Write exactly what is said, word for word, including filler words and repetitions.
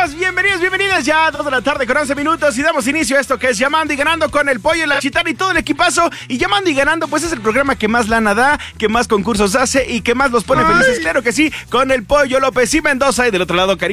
Bienvenidos, bienvenidos, bienvenidas ya a dos de la tarde con once minutos y damos inicio a esto que es Llamando y Ganando con el Pollo, la Chitana y todo el equipazo. Y Llamando y Ganando pues es el programa que más lana da, que más concursos hace y que más los pone Ay. felices, claro que sí, con el Pollo López y Mendoza y del otro lado Karim